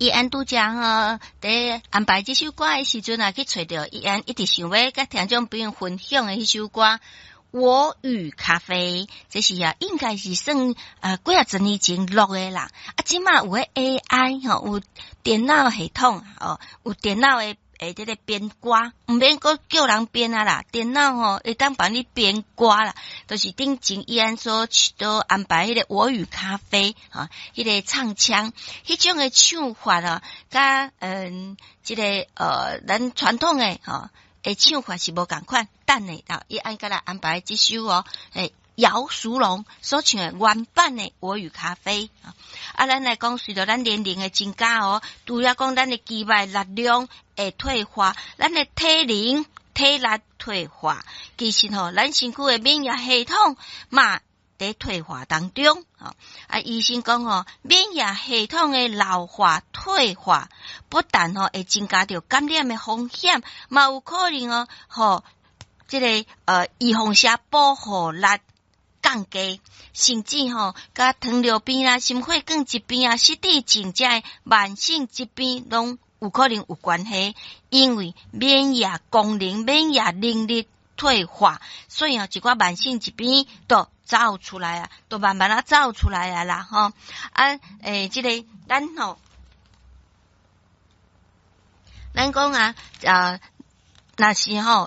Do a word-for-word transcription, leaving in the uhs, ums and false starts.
伊安拄则吼，伫安排这首歌诶时阵啊，去找着伊安一直想要甲听众朋友分享诶迄首歌。我与咖啡，这是啊，应该是算呃几啊十年前录诶啦。啊，即马有诶 A I 吼，有电脑系统哦，有电脑诶诶，这个编歌，毋免搁叫人编啊啦，电脑吼会当帮你编歌啦。都、就是顶前伊安所都安排迄个我与咖啡啊，迄、那个唱腔，迄种诶唱法啊，甲嗯，即、这个呃，咱传统诶吼。诶，唱法是无共款，等诶，啊，伊按甲来安排即首哦，诶，姚淑荣所唱诶原版诶《我与咖啡》啊，啊，咱来讲，随着咱年龄诶增加哦，除了讲咱诶肌肉力量会退化，咱诶体能、体力退化，其实吼，咱身躯诶免疫系统嘛。在退化当中啊，啊，医生讲吼，免疫系统的老化退化，不但吼会增加着感染的风险，嘛有可能哦，吼，这个呃预防下保护力降低，甚至吼，甲糖尿病啊、心血管疾病啊、失智症这慢性疾病拢有可能有关系，因为免疫功能、免疫能力退化，所以哦，一寡慢性疾病都走出来啊，都慢慢啊走出来啊啦，吼啊，诶，这个咱吼，咱讲啊，啊，那是吼。